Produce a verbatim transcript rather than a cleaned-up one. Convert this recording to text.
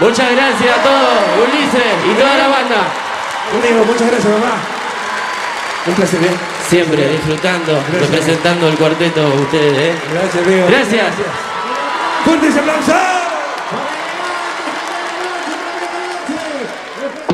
Muchas gracias a todos, Ulises y toda la banda. Conmigo, muchas gracias, mamá. Un placer, ¿eh? Siempre Gracias. disfrutando, Gracias. representando el cuarteto ustedes, ¿eh? Gracias, amigo. Gracias. Fuertes aplausos.